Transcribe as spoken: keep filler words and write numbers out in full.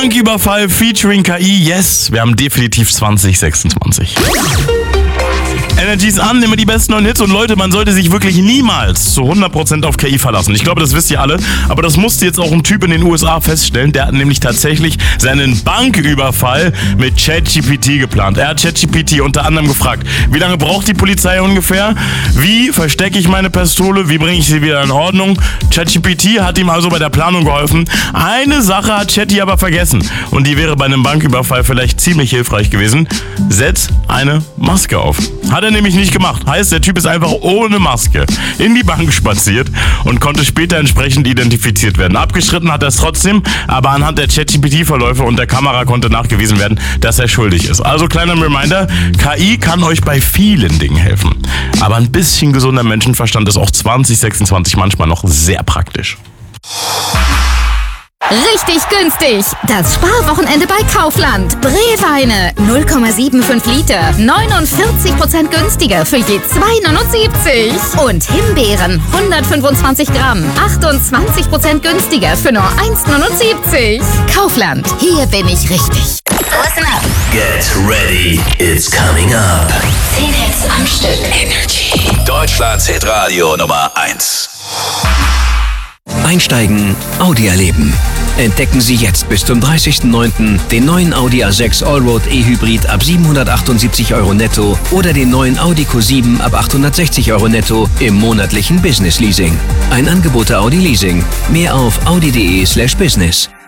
Banküberfall featuring K I, yes, wir haben definitiv zwanzig sechsundzwanzig. Energies an, immer die besten neuen Hits und Leute, man sollte sich wirklich niemals zu hundert Prozent auf K I verlassen. Ich glaube, das wisst ihr alle, aber das musste jetzt auch ein Typ in den U S A feststellen. Der hat nämlich tatsächlich seinen Banküberfall mit ChatGPT geplant. Er hat ChatGPT unter anderem gefragt, wie lange braucht die Polizei ungefähr? Wie verstecke ich meine Pistole? Wie bringe ich sie wieder in Ordnung? ChatGPT hat ihm also bei der Planung geholfen. Eine Sache hat Chatty aber vergessen und die wäre bei einem Banküberfall vielleicht ziemlich hilfreich gewesen. Setz eine Maske auf. Hat er nämlich nicht gemacht. Heißt, der Typ ist einfach ohne Maske in die Bank spaziert und konnte später entsprechend identifiziert werden. Abgestritten hat er es trotzdem, aber anhand der ChatGPT-Verläufe und der Kamera konnte nachgewiesen werden, dass er schuldig ist. Also kleiner Reminder, K I kann euch bei vielen Dingen helfen. Aber ein bisschen gesunder Menschenverstand ist auch zwanzig sechsundzwanzig manchmal noch sehr praktisch. Richtig günstig! Das Sparwochenende bei Kaufland. Brewweine null Komma fünfundsiebzig Liter, neunundvierzig Prozent günstiger für je zwei Komma neunundsiebzig. Und Himbeeren hundertfünfundzwanzig Gramm, achtundzwanzig Prozent günstiger für nur eins Komma neunundsiebzig. Kaufland, hier bin ich richtig. Listen up. Get ready, it's coming up. zehn Hits am Stück. Energy. Deutschlands Hitradio Nummer eins. Einsteigen, Audi erleben. Entdecken Sie jetzt bis zum dreißigsten neunten den neuen Audi A sechs Allroad E-Hybrid ab siebenhundertachtundsiebzig Euro netto oder den neuen Audi Q sieben ab achthundertsechzig Euro netto im monatlichen Business Leasing. Ein Angebot der Audi Leasing. Mehr auf audi punkt de slash business.